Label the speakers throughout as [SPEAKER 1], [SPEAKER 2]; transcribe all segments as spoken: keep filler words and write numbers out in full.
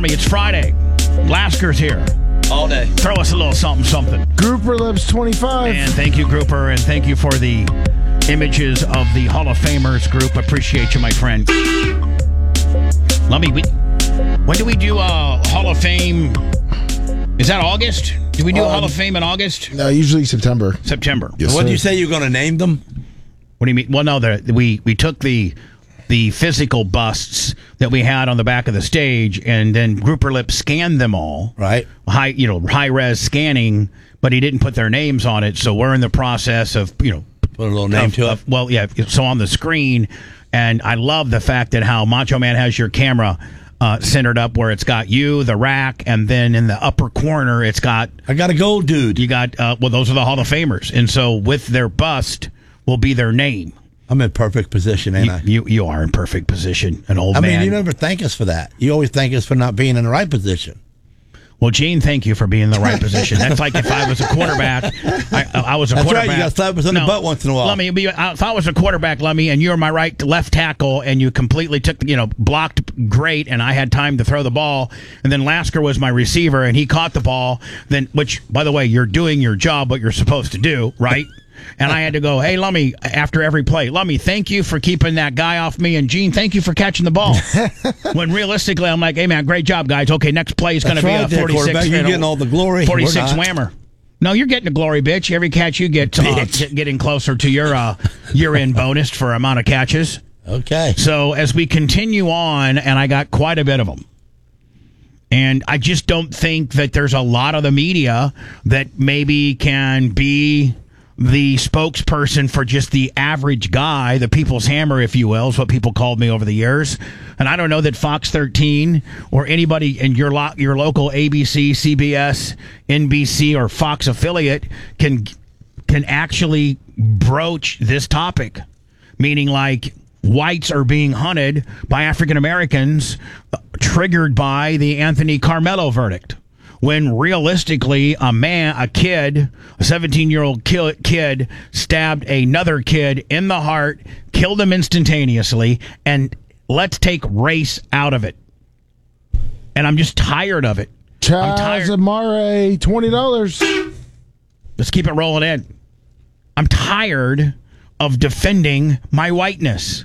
[SPEAKER 1] Lummy, it's Friday. Lasker's here.
[SPEAKER 2] All day.
[SPEAKER 1] Throw us a little something, something.
[SPEAKER 3] Grouper Lips twenty-five.
[SPEAKER 1] And thank you, Grouper, and thank you for the images of the Hall of Famers group. Appreciate you, my friend. Lummy, we, when do we do uh, Hall of Fame? Is that August? Do we do um, Hall of Fame in August?
[SPEAKER 3] No, usually September.
[SPEAKER 1] September.
[SPEAKER 3] Yes,
[SPEAKER 2] what did
[SPEAKER 3] sir.
[SPEAKER 2] you say you were going to name them?
[SPEAKER 1] What do you mean? Well, no, the, we we took the the physical busts that we had on the back of the stage, and then Grouper Lip scanned them all.
[SPEAKER 2] Right.
[SPEAKER 1] High, you know, high res scanning, but he didn't put their names on it. So we're in the process of, you know,
[SPEAKER 2] put a little name
[SPEAKER 1] of,
[SPEAKER 2] to it.
[SPEAKER 1] Of, well, yeah. So on the screen, and I love the fact that how Macho Man has your camera uh, centered up where it's got you, the rack, and then in the upper corner it's got.
[SPEAKER 2] I got a gold dude.
[SPEAKER 1] You got uh, well, those are the Hall of Famers, and so with their bust will be their name.
[SPEAKER 2] I'm in perfect position, ain't
[SPEAKER 1] you,
[SPEAKER 2] I?
[SPEAKER 1] You you are in perfect position, an old
[SPEAKER 2] I
[SPEAKER 1] man.
[SPEAKER 2] mean, you never thank us for that. You always thank us for not being in the right position.
[SPEAKER 1] Well, Gene, thank you for being in the right position. That's like if I was a quarterback. I, I was a
[SPEAKER 2] That's
[SPEAKER 1] quarterback.
[SPEAKER 2] right. You got slapped us on
[SPEAKER 1] no,
[SPEAKER 2] the butt once in a while.
[SPEAKER 1] Let me be. If I was a quarterback, let me, and you were my right left tackle, and you completely took, you know, blocked great, and I had time to throw the ball, and then Lasker was my receiver, and he caught the ball. Then, which, by the way, you're doing your job, what you're supposed to do, right? And I had to go, hey, Lummy, after every play, Lummy, thank you for keeping that guy off me. And Gene, thank you for catching the ball. When realistically, I'm like, hey, man, great job, guys. Okay, next play is going to be
[SPEAKER 2] right
[SPEAKER 1] a forty-six.
[SPEAKER 2] You're getting all the glory.
[SPEAKER 1] forty-six whammer. No, you're getting the glory, bitch. Every catch you get, uh, get getting closer to your uh, year-end bonus for amount of catches.
[SPEAKER 2] Okay.
[SPEAKER 1] So as we continue on, and I got quite a bit of them. And I just don't think that there's a lot of the media that maybe can be the spokesperson for just the average guy, the people's hammer, if you will, is what people called me over the years. And I don't know that Fox thirteen or anybody in your lo- your local A B C, C B S, N B C, or Fox affiliate can can actually broach this topic, meaning like whites are being hunted by African Americans, uh, triggered by the Anthony Carmelo verdict. When realistically, a man, a kid, a seventeen-year-old kid stabbed another kid in the heart, killed him instantaneously, and let's take race out of it. And I'm just tired of it. I'm tired.
[SPEAKER 3] Chaz twenty dollars.
[SPEAKER 1] Let's keep it rolling in. I'm tired of defending my whiteness.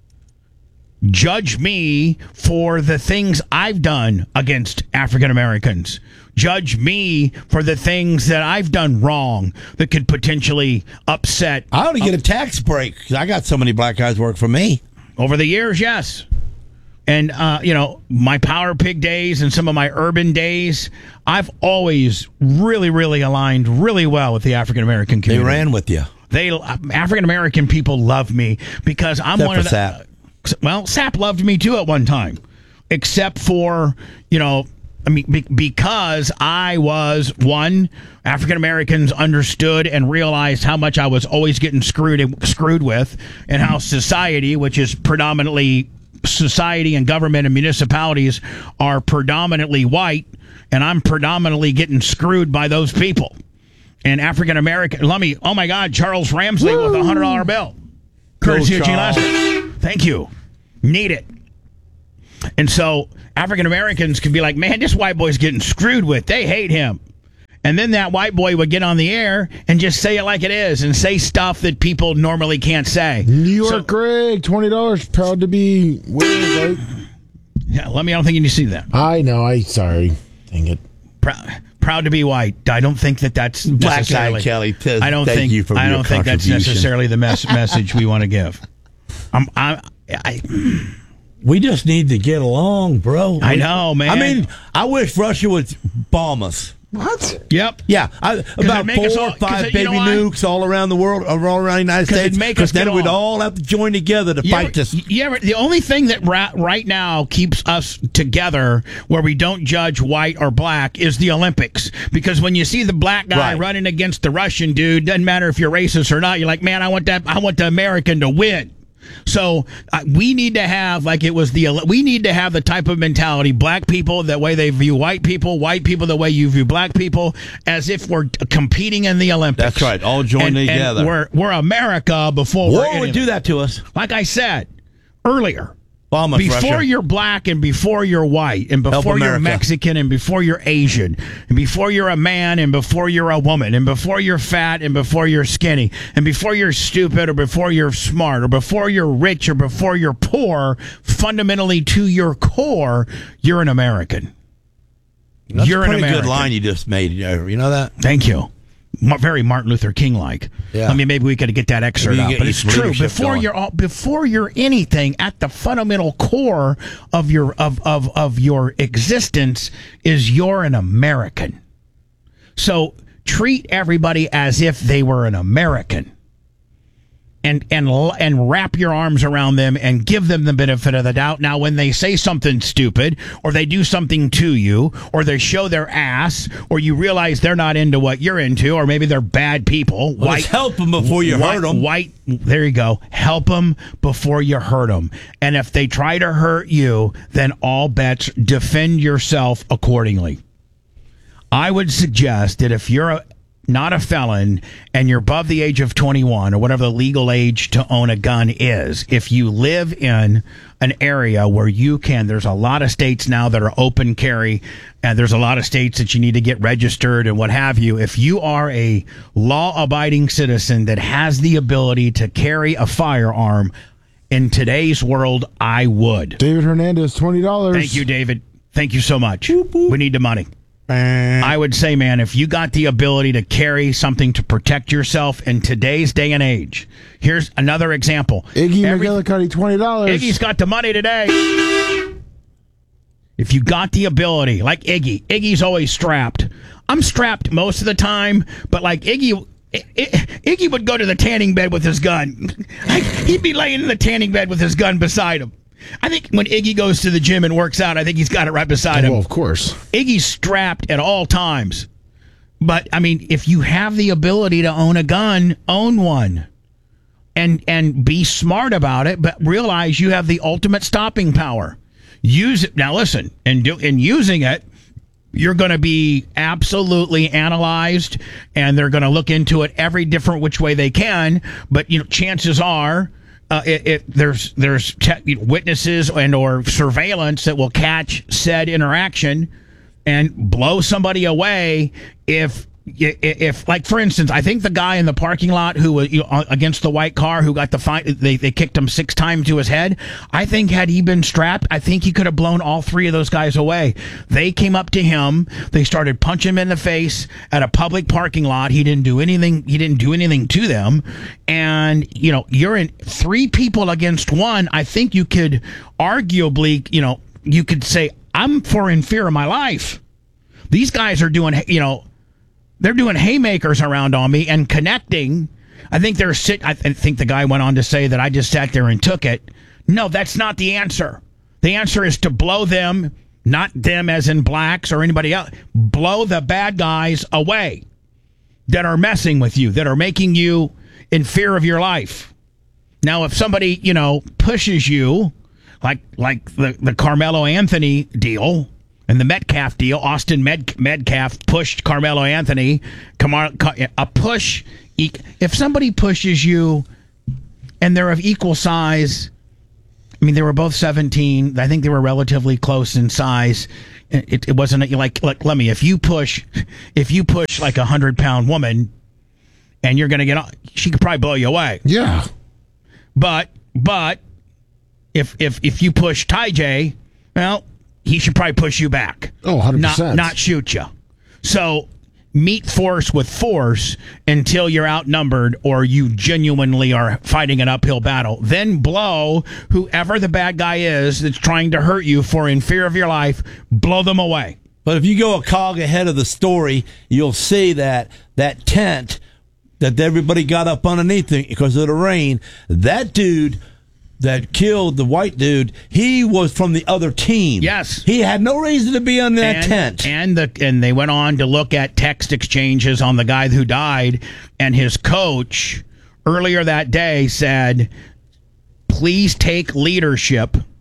[SPEAKER 1] Judge me for the things I've done against African Americans. Judge me for the things that I've done wrong that could potentially upset.
[SPEAKER 2] I ought to get a tax break because I got so many black guys work for me.
[SPEAKER 1] Over the years, yes. And, uh, you know, my Power Pig days and some of my urban days, I've always really, really aligned really well with the African American community.
[SPEAKER 2] They ran with you.
[SPEAKER 1] They African American people love me because I'm
[SPEAKER 2] Except
[SPEAKER 1] one of
[SPEAKER 2] for
[SPEAKER 1] the.
[SPEAKER 2] Sap.
[SPEAKER 1] Well, Sap loved me too at one time, except for, you know, I mean, be, because I was, one, African Americans understood and realized how much I was always getting screwed screwed with, and how society, which is predominantly society and government and municipalities, are predominantly white, and I'm predominantly getting screwed by those people. And African American, let me, oh my God, Charles Ramsley Woo! With a hundred dollar bill, courtesy of Gene Lasker. Thank you. Need it. And so African Americans could be like, man, this white boy's getting screwed with. They hate him. And then that white boy would get on the air and just say it like it is and say stuff that people normally can't say.
[SPEAKER 3] New York
[SPEAKER 1] so,
[SPEAKER 3] Greg, twenty dollars. Proud to be with, right?
[SPEAKER 1] Yeah, let me, I don't think you need to see that.
[SPEAKER 3] I know. I sorry. Dang it.
[SPEAKER 1] Proud, proud to be white. I don't think that that's
[SPEAKER 2] Black
[SPEAKER 1] necessarily.
[SPEAKER 2] Guy Kelly, t-
[SPEAKER 1] I don't
[SPEAKER 2] thank
[SPEAKER 1] think.
[SPEAKER 2] you for
[SPEAKER 1] I
[SPEAKER 2] your
[SPEAKER 1] don't think that's
[SPEAKER 2] contribution.
[SPEAKER 1] necessarily the mes- message we want to give. I'm. I. I
[SPEAKER 2] We just need to get along, bro.
[SPEAKER 1] I know, man.
[SPEAKER 2] I mean, I wish Russia would bomb us.
[SPEAKER 3] What?
[SPEAKER 1] Yep.
[SPEAKER 2] Yeah, I, about
[SPEAKER 1] make us
[SPEAKER 2] four
[SPEAKER 1] all-
[SPEAKER 2] or five
[SPEAKER 1] it- you
[SPEAKER 2] baby
[SPEAKER 1] know why?
[SPEAKER 2] nukes all around the world, all around the United
[SPEAKER 1] 'Cause it'd
[SPEAKER 2] States.
[SPEAKER 1] make us
[SPEAKER 2] then
[SPEAKER 1] get
[SPEAKER 2] we'd
[SPEAKER 1] along.
[SPEAKER 2] all have to join together to
[SPEAKER 1] You
[SPEAKER 2] fight
[SPEAKER 1] ever,
[SPEAKER 2] this.
[SPEAKER 1] you ever, the only thing that ra- right now keeps us together, where we don't judge white or black, is the Olympics. Because when you see the black guy
[SPEAKER 2] Right.
[SPEAKER 1] running against the Russian dude, doesn't matter if you're racist or not. You're like, man, I want that. I want the American to win. So uh, we need to have, like it was the, we need to have the type of mentality, black people, the way they view white people, white people, the way you view black people, as if we're competing in the Olympics.
[SPEAKER 2] That's right, all joined
[SPEAKER 1] and,
[SPEAKER 2] together.
[SPEAKER 1] And we're, we're America before
[SPEAKER 2] War
[SPEAKER 1] we're
[SPEAKER 2] would
[SPEAKER 1] anything.
[SPEAKER 2] do that to us.
[SPEAKER 1] Like I said earlier,
[SPEAKER 2] Bomb us,
[SPEAKER 1] Before
[SPEAKER 2] Russia.
[SPEAKER 1] you're black and before you're white and
[SPEAKER 2] Help
[SPEAKER 1] before you're
[SPEAKER 2] America.
[SPEAKER 1] Mexican and before you're Asian and before you're a man and before you're a woman and before you're fat and before you're skinny and before you're stupid or before you're smart or before you're rich or before you're poor, fundamentally to your core, you're an American.
[SPEAKER 2] That's
[SPEAKER 1] you're
[SPEAKER 2] a
[SPEAKER 1] an
[SPEAKER 2] pretty
[SPEAKER 1] American.
[SPEAKER 2] good line you just made. You know that?
[SPEAKER 1] Thank you. Ma- Very Martin Luther King-like.
[SPEAKER 2] Yeah.
[SPEAKER 1] I mean, maybe we could get that excerpt
[SPEAKER 2] Maybe you
[SPEAKER 1] out,
[SPEAKER 2] get
[SPEAKER 1] but it's
[SPEAKER 2] some
[SPEAKER 1] true.
[SPEAKER 2] leadership
[SPEAKER 1] Before
[SPEAKER 2] going.
[SPEAKER 1] you're all, before you're anything, at the fundamental core of your of, of of your existence is you're an American. So treat everybody as if they were an American. And, and and wrap your arms around them and give them the benefit of the doubt. Now, when they say something stupid or they do something to you or they show their ass or you realize they're not into what you're into or maybe they're bad people.
[SPEAKER 2] Well, just help them before you
[SPEAKER 1] white,
[SPEAKER 2] hurt them.
[SPEAKER 1] White, there you go. Help them before you hurt them. And if they try to hurt you, then all bets, defend yourself accordingly. I would suggest that if you're a not a felon, and you're above the age of twenty-one or whatever the legal age to own a gun is, if you live in an area where you can, there's a lot of states now that are open carry, and there's a lot of states that you need to get registered and what have you. If you are a law-abiding citizen that has the ability to carry a firearm in today's world, I would.
[SPEAKER 3] David Hernandez, twenty dollars.
[SPEAKER 1] Thank you, David. Thank you so much. We need the money.
[SPEAKER 2] I
[SPEAKER 1] I would say, man, if you got the ability to carry something to protect yourself in today's day and age, here's another example.
[SPEAKER 3] Iggy
[SPEAKER 1] Every-
[SPEAKER 3] McGillicuddy, twenty dollars.
[SPEAKER 1] Iggy's got the money today. If you got the ability, like Iggy, Iggy's always strapped. I'm strapped most of the time, but like Iggy, I- I- Iggy would go to the tanning bed with his gun. Like, he'd be laying in the tanning bed with his gun beside him. I think when Iggy goes to the gym and works out, I think he's got it right beside him.
[SPEAKER 3] Well, of course.
[SPEAKER 1] Iggy's strapped at all times. But, I mean, if you have the ability to own a gun, own one. And and be smart about it, but realize you have the ultimate stopping power. Use it. Now, listen, and do, in using it, you're going to be absolutely analyzed, and they're going to look into it every different which way they can. But, you know, chances are... Uh, it, it, there's there's te- witnesses and or surveillance that will catch said interaction and blow somebody away if if like for instance, I think the guy in the parking lot who was you know, against the white car who got the fine, they they kicked him six times to his head. I think had he been strapped, I think he could have blown all three of those guys away. They came up to him, they started punching him in the face at a public parking lot. He didn't do anything. He didn't do anything to them. And you know, you're in three people against one. I think you could arguably, you know, you could say I'm for in fear of my life. These guys are doing, you know. They're doing haymakers around on me and connecting. I think they're sit. I th- think the guy went on to say that I just sat there and took it. No, that's not the answer. The answer is to blow them, not them as in blacks or anybody else. Blow the bad guys away that are messing with you, that are making you in fear of your life. Now, if somebody, you know, pushes you, like like the, the Carmelo Anthony deal, and the Metcalf deal, Austin Med- Metcalf pushed Carmelo Anthony. Kamar- a push, if somebody pushes you and they're of equal size, I mean, they were both seventeen. I think they were relatively close in size. It, it wasn't like, like, let me, if you push, if you push like a hundred pound woman and you're going to get on, she could probably blow you away.
[SPEAKER 3] Yeah.
[SPEAKER 1] But, but if, if, if you push Ty J, well, he should probably push you back.
[SPEAKER 3] Oh, one hundred percent.
[SPEAKER 1] Not, not shoot you. So meet force with force until you're outnumbered or you genuinely are fighting an uphill battle. Then blow whoever the bad guy is that's trying to hurt you for in fear of your life, blow them away.
[SPEAKER 2] But if you go a cog ahead of the story, you'll see that that tent that everybody got up underneath it because of the rain, that dude that killed the white dude, he was from the other team.
[SPEAKER 1] Yes.
[SPEAKER 2] He had no reason to be on that
[SPEAKER 1] and,
[SPEAKER 2] tent.
[SPEAKER 1] And the and they went on to look at text exchanges on the guy who died, and his coach earlier that day said, please take leadership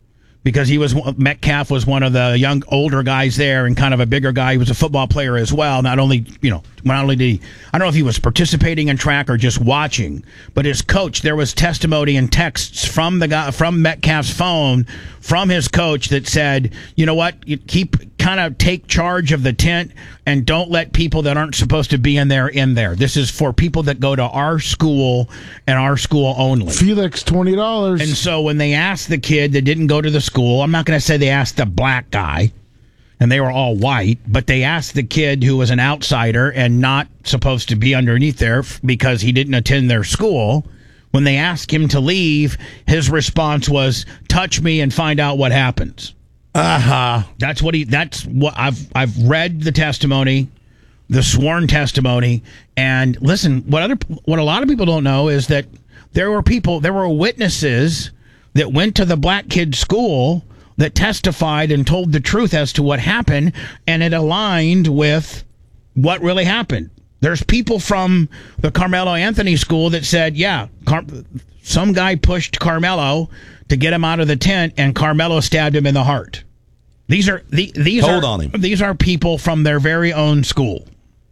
[SPEAKER 1] because he was Metcalf was one of the young older guys there and kind of a bigger guy. He was a football player as well. Not only, you know, not only did he, I don't know if he was participating in track or just watching, but his coach, there was testimony and texts from the guy, from Metcalf's phone, from his coach that said, you know what, you keep kind of take charge of the tent and don't let people that aren't supposed to be in there in there. This is for people that go to our school and our school only.
[SPEAKER 3] Felix, twenty dollars.
[SPEAKER 1] And so when they asked the kid that didn't go to the school, I'm not going to say they asked the black guy, and they were all white, but they asked the kid who was an outsider and not supposed to be underneath there because he didn't attend their school. When they asked him to leave, his response was, touch me and find out what happens.
[SPEAKER 2] Uh-huh.
[SPEAKER 1] That's what he, that's what I've, I've read the testimony, the sworn testimony. And listen, what other, what a lot of people don't know is that there were people, there were witnesses that went to the black kid's school that testified and told the truth as to what happened, and it aligned with what really happened. There's people from the Carmelo Anthony school that said, yeah, Car- some guy pushed Carmelo to get him out of the tent, and Carmelo stabbed him in the heart. These are the, these
[SPEAKER 2] Told
[SPEAKER 1] are
[SPEAKER 2] on him.
[SPEAKER 1] these are people from their very own school.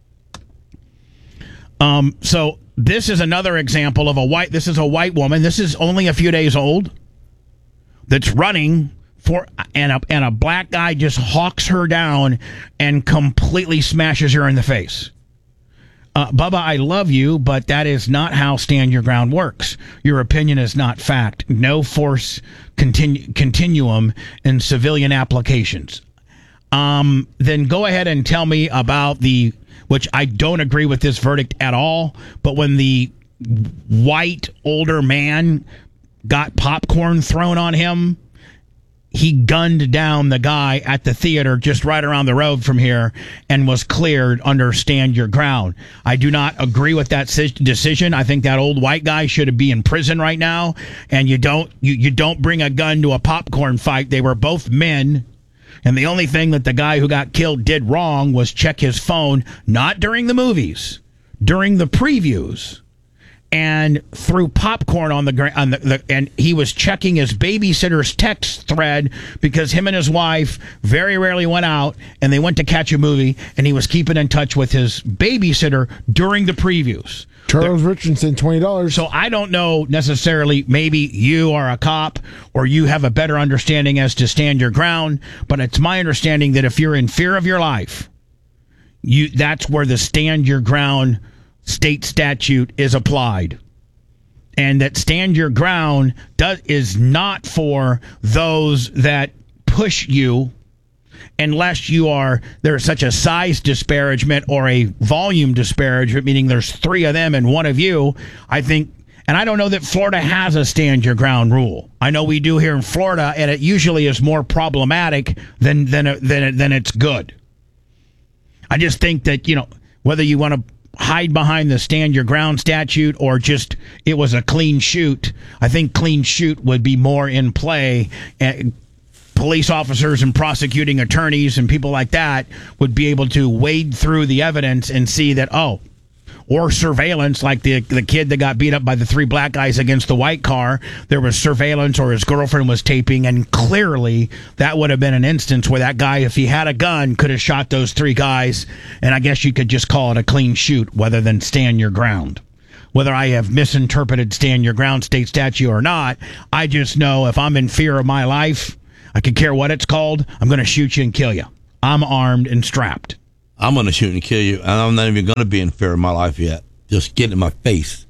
[SPEAKER 1] Um, so this is another example of a white. This is a white woman. This is only a few days old. That's running for, and a and a black guy just hawks her down and completely smashes her in the face. Uh, Bubba, I love you, but that is not how Stand Your Ground works. Your opinion is not fact. No force continu- continuum in civilian applications. Um, then go ahead and tell me about the, which I don't agree with this verdict at all, but when the white older man got popcorn thrown on him, he gunned down the guy at the theater just right around the road from here and was cleared under Stand Your Ground. I do not agree with that decision. I think that old white guy should be in prison right now. And you don't you, you don't bring a gun to a popcorn fight. They were both men. And the only thing that the guy who got killed did wrong was check his phone, not during the movies, during the previews. And threw popcorn on the ground, on the, the, and he was checking his babysitter's text thread because him and his wife very rarely went out, and they went to catch a movie, and he was keeping in touch with his babysitter during the previews.
[SPEAKER 3] Charles Richardson, twenty dollars.
[SPEAKER 1] So I don't know necessarily, maybe you are a cop or you have a better understanding as to Stand Your Ground, but it's my understanding that if you're in fear of your life, you that's where the Stand Your Ground state statute is applied, and that Stand Your Ground does is not for those that push you unless you are there's such a size disparagement or a volume disparagement, meaning there's three of them and one of you. I think, and I don't know that Florida has a Stand Your Ground rule. I know we do here in Florida, and it usually is more problematic than than than than it's good. I just think that, you know, whether you want to hide behind the Stand Your Ground statute or just it was a clean shoot, I think clean shoot would be more in play. And police officers and prosecuting attorneys and people like that would be able to wade through the evidence and see that, oh, or surveillance, like the the kid that got beat up by the three black guys against the white car. There was surveillance, or his girlfriend was taping, and clearly that would have been an instance where that guy, if he had a gun, could have shot those three guys, and I guess you could just call it a clean shoot rather than Stand Your Ground. Whether I have misinterpreted Stand Your Ground state statute or not, I just know if I'm in fear of my life, I could care what it's called, I'm going to shoot you and kill you. I'm armed and strapped.
[SPEAKER 2] I'm going to shoot and kill you, and I'm not even going to be in fear of my life yet. Just get in my face.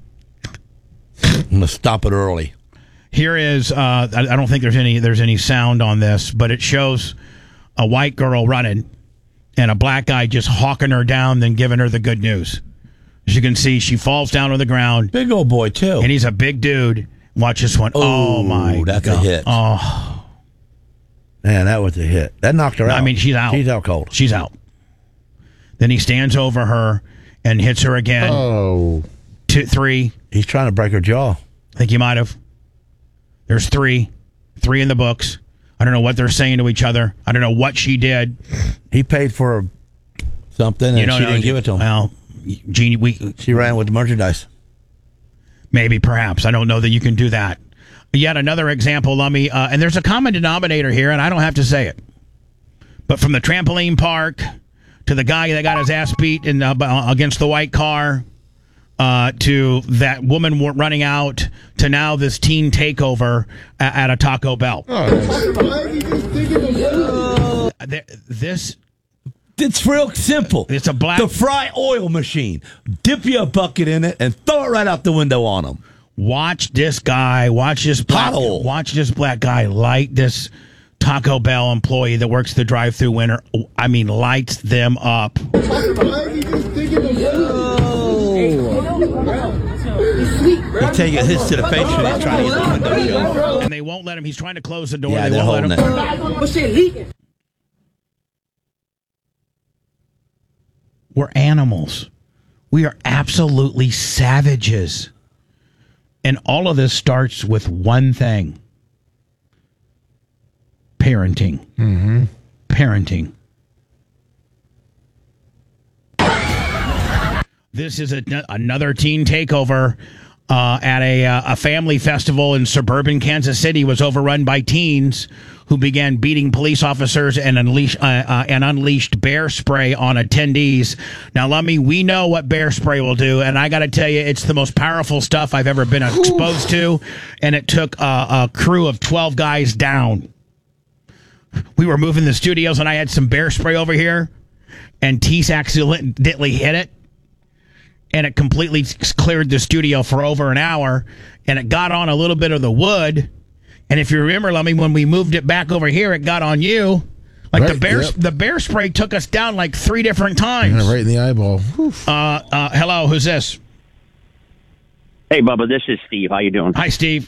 [SPEAKER 2] I'm going to stop it early.
[SPEAKER 1] Here is, uh, I, I don't think there's any there's any sound on this, but it shows a white girl running and a black guy just hawking her down, then giving her the good news. As you can see, she falls down on the ground.
[SPEAKER 2] Big old boy, too.
[SPEAKER 1] And he's a big dude. Watch this one. Oh,
[SPEAKER 2] Oh,
[SPEAKER 1] my
[SPEAKER 2] that's
[SPEAKER 1] God.
[SPEAKER 2] a hit.
[SPEAKER 1] Oh,
[SPEAKER 2] Man, that was a hit. That knocked her out.
[SPEAKER 1] I mean, she's out.
[SPEAKER 2] She's out cold.
[SPEAKER 1] She's out. Then he stands over her and hits her again.
[SPEAKER 3] Oh.
[SPEAKER 1] Two, three.
[SPEAKER 2] He's trying to break her jaw.
[SPEAKER 1] I think he might have. There's three. Three in the books. I don't know what they're saying to each other. I don't know what she did.
[SPEAKER 2] He paid for something, and
[SPEAKER 1] You don't
[SPEAKER 2] she
[SPEAKER 1] know.
[SPEAKER 2] didn't give it to him.
[SPEAKER 1] Well, Jeannie, we
[SPEAKER 2] She ran with the merchandise.
[SPEAKER 1] maybe, perhaps. I don't know that you can do that. yet another example, let me, uh, and there's a common denominator here, and I don't have to say it. But from the trampoline park to the guy that got his ass beat in, uh, against the white car, uh, to that woman running out, to now this teen takeover at, at a Taco Bell.
[SPEAKER 3] Oh,
[SPEAKER 1] Uh, this...
[SPEAKER 2] It's real simple.
[SPEAKER 1] It's a black...
[SPEAKER 2] The fry oil machine. Dip your bucket in it and throw it right out the window on them.
[SPEAKER 1] Watch this guy. Watch this black.
[SPEAKER 2] Pothole.
[SPEAKER 1] Watch this black guy light this Taco Bell employee that works the drive-through window. I mean, lights them up.
[SPEAKER 2] You take it hits to the face when he's trying to get the window shut.
[SPEAKER 1] And they won't let him. He's trying to close the door.
[SPEAKER 2] Yeah,
[SPEAKER 1] they
[SPEAKER 2] they're
[SPEAKER 1] won't let
[SPEAKER 2] holding
[SPEAKER 1] him. We're animals. We are absolutely savages. And all of this starts with one thing. Parenting.
[SPEAKER 3] Mm-hmm.
[SPEAKER 1] Parenting. This is a, another teen takeover uh, at a, uh, a family festival in suburban Kansas City was overrun by teens who began beating police officers and unleashed uh, uh, and unleashed bear spray on attendees. Now, Lummy, we know what bear spray will do, and I got to tell you, it's the most powerful stuff I've ever been exposed to, and it took a, a crew of twelve guys down. We were moving the studios, and I had some bear spray over here, and Tease accidentally hit it, and it completely cleared the studio for over an hour, and it got on a little bit of the wood. And if you remember, Lummy, when we moved it back over here, it got on you. Like
[SPEAKER 3] right,
[SPEAKER 1] the bear,
[SPEAKER 3] yep.
[SPEAKER 1] the bear spray took us down like three different times.
[SPEAKER 3] Yeah, right in the eyeball.
[SPEAKER 1] Uh, uh, hello, who's this?
[SPEAKER 4] Hey, Bubba, this is Steve. How you doing?
[SPEAKER 1] Hi, Steve.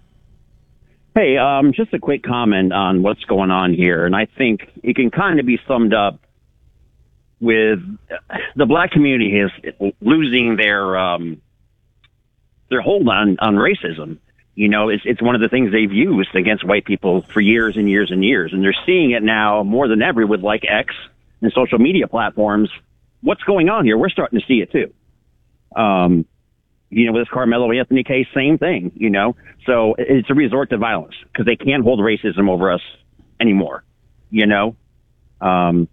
[SPEAKER 4] Hey, um, just a quick comment on what's going on here, and I think it can kind of be summed up with the black community is losing their um, their hold on, on racism. You know, it's it's one of the things they've used against white people for years and years and years, and they're seeing it now more than ever with like X and social media platforms. What's going on here? We're starting to see it too. Um, you know, with this Carmelo Anthony case, same thing. You know, so it's a resort to violence because they can't hold racism over us anymore. You know, um,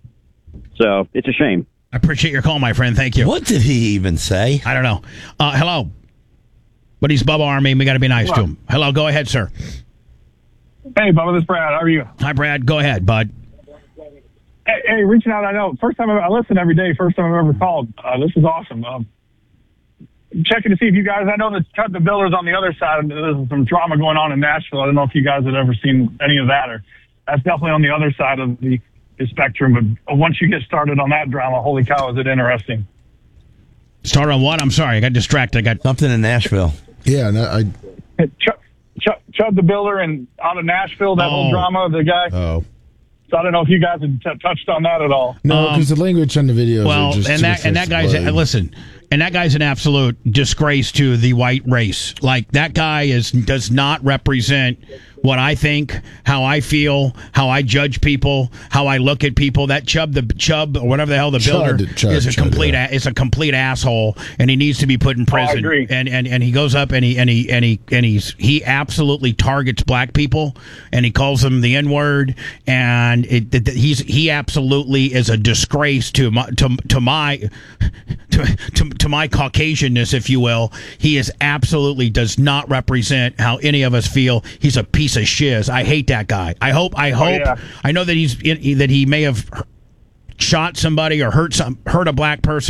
[SPEAKER 4] so it's a shame.
[SPEAKER 1] I appreciate your call, my friend. Thank you.
[SPEAKER 2] What did he even say?
[SPEAKER 1] I don't know. Uh, hello. But he's Bubba Army, and we got to be nice to him. Hello, go ahead, sir.
[SPEAKER 5] Hey, Bubba, this is Brad. How are you?
[SPEAKER 1] Hi, Brad. Go ahead, bud.
[SPEAKER 5] Hey, hey reaching out. I know. First time I, I listen every day. First time I've ever called. Uh, this is awesome. Um, checking to see if you guys. I know that Cut the Builders on the other side. There's some drama going on in Nashville. I don't know if you guys had ever seen any of that, or that's definitely on the other side of the, the spectrum. But once you get started on that drama, holy cow, is it interesting?
[SPEAKER 1] Start on what? I'm sorry, I got distracted. I got
[SPEAKER 2] something in Nashville.
[SPEAKER 3] Yeah, no, I.
[SPEAKER 5] Chuck, Chuck, Chuck the Builder and out of Nashville, that
[SPEAKER 1] Oh.
[SPEAKER 5] whole drama, the guy.
[SPEAKER 3] Oh.
[SPEAKER 5] So I don't know if you guys had t- touched on that at all.
[SPEAKER 3] No, because the language on the videos
[SPEAKER 1] well,
[SPEAKER 3] are just
[SPEAKER 1] and
[SPEAKER 3] too
[SPEAKER 1] that and that guy's
[SPEAKER 3] offensive.
[SPEAKER 1] listen, and that guy's an absolute disgrace to the white race. Like that guy is does not represent what I think, how I feel, how I judge people, how I look at people. That Chubb, the Chubb, or whatever the hell the
[SPEAKER 3] Chud,
[SPEAKER 1] builder
[SPEAKER 3] Chud,
[SPEAKER 1] is a
[SPEAKER 3] Chud,
[SPEAKER 1] complete
[SPEAKER 3] yeah.
[SPEAKER 1] a, is a complete asshole, and he needs to be put in prison.
[SPEAKER 5] I agree.
[SPEAKER 1] And and and he goes up and he and he and he and he's he absolutely targets black people, and he calls them the N word, and it, it, he's he absolutely is a disgrace to my to to my to, to to my Caucasianness, if you will. He is absolutely does not represent how any of us feel. He's a piece of shiz. I hate that guy. I hope. I hope.
[SPEAKER 5] yeah.
[SPEAKER 1] I know that he's that he may have shot somebody or hurt some hurt a black person.